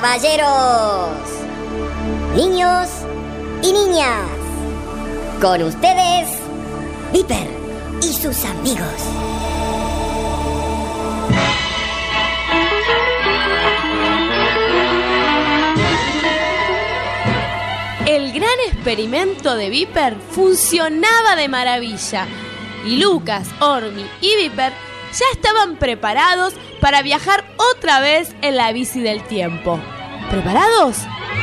Caballeros, niños y niñas, con ustedes, Viper y sus amigos. El gran experimento de Viper funcionaba de maravilla y Lucas, Ormi y Viper ya estaban preparados para viajar otra vez en la bici del tiempo. ¿Preparados?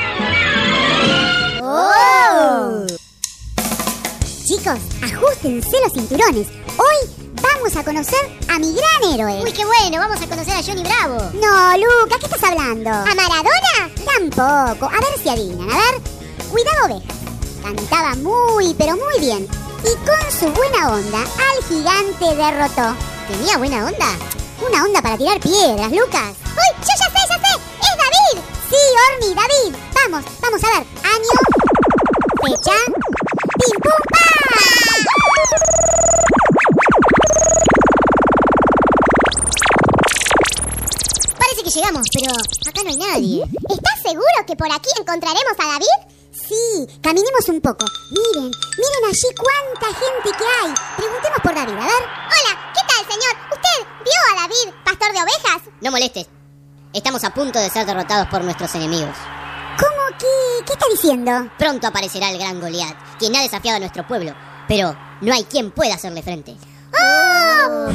¡Oh! Chicos, ajustense los cinturones. Hoy vamos a conocer a mi gran héroe. Uy, qué bueno, vamos a conocer a Johnny Bravo. No, Lucas, ¿qué estás hablando? ¿A Maradona? Tampoco. A ver si adivinan. A ver, Cuidado Oveja. Cantaba muy, pero muy bien. Y con su buena onda, al gigante derrotó. ¿Tenía buena onda? Una onda para tirar piedras, Lucas. ¡Uy, yo ya sé! ¡Es David! Sí, Ormi, David. Vamos a ver. Año, fecha, pim pum pam. Parece que llegamos, pero acá no hay nadie. ¿Estás seguro que por aquí encontraremos a David? Sí, caminemos un poco. Miren allí cuánta gente que hay. Preguntemos por David, a ver. Hola, ¿qué tal, señor? ¿Usted vio a David, pastor de ovejas? No molestes. Estamos a punto de ser derrotados por nuestros enemigos. ¿Cómo que? ¿Qué está diciendo? Pronto aparecerá el gran Goliat, quien ha desafiado a nuestro pueblo, pero no hay quien pueda hacerle frente. ¡Oh!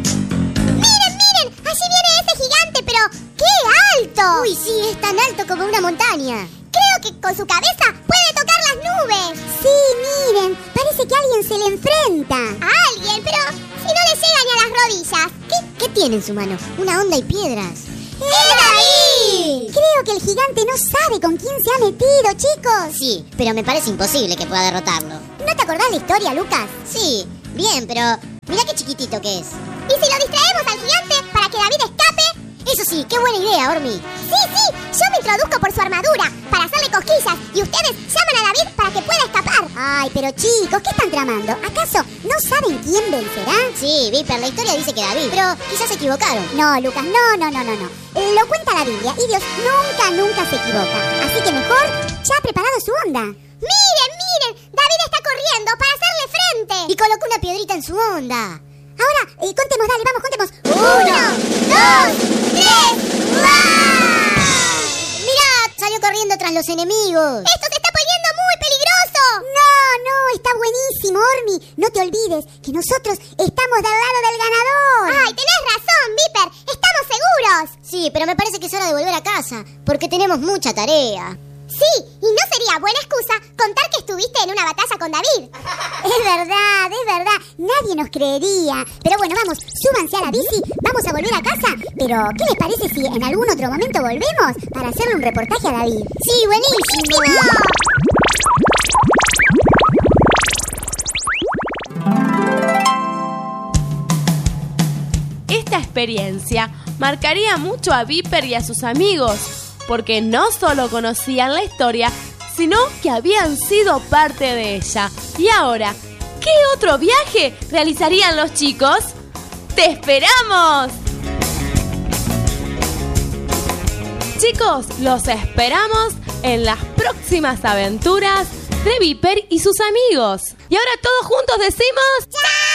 ¡Miren! Allí viene ese gigante, pero ¡qué alto! Uy, sí, es tan alto como una montaña. Creo que con su cabeza puede tocar las nubes. Sí, miren, parece que alguien se le enfrenta. ¿A alguien? Pero si no le llega ni a las rodillas. ¿Qué tiene en su mano? Una onda y piedras. ¡Es David! Creo que el gigante no sabe con quién se ha metido, chicos. Sí, pero me parece imposible que pueda derrotarlo. ¿No te acordás la historia, Lucas? Sí, bien, pero mirá qué chiquitito que es. ¿Y si lo distraemos al gigante para que David escape? Eso sí, qué buena idea, Ormi. Sí, yo me introduzco por su armadura para hacerle cosquillas y ustedes llaman a David para que pueda escapar. Ay, pero chicos, ¿qué están tramando? ¿Acaso no saben quién vencerá? Sí, Viper, la historia dice que David, pero quizás se equivocaron. No, Lucas, no. Lo cuenta la Biblia y Dios nunca se equivoca. Así que mejor ya ha preparado su onda. Miren, David está corriendo para hacerle frente. Y colocó una piedrita en su onda. Ahora, contemos, dale, vamos, contemos. 1, 2, 3. ¡Wow! ¡Mirá! Salió corriendo tras los enemigos. ¡Esto se está poniendo muy peligroso! No, está buenísimo, Ormi. No te olvides que nosotros estamos del lado del ganador. ¡Ay, tenés razón, Viper! ¡Estamos seguros! Sí, pero me parece que es hora de volver a casa, porque tenemos mucha tarea. Sí, y no sería buena excusa contar que estuviste en una batalla con David. Es verdad. Nadie nos creería. Pero bueno, vamos, súbanse a la bici, vamos a volver a casa. Pero, ¿qué les parece si en algún otro momento volvemos para hacerle un reportaje a David? Sí, buenísimo. Esta experiencia marcaría mucho a Viper y a sus amigos, porque no solo conocían la historia, sino que habían sido parte de ella. Y ahora, ¿qué otro viaje realizarían los chicos? ¡Te esperamos! Chicos, los esperamos en las próximas aventuras de Viper y sus amigos. Y ahora todos juntos decimos... ¡Chao!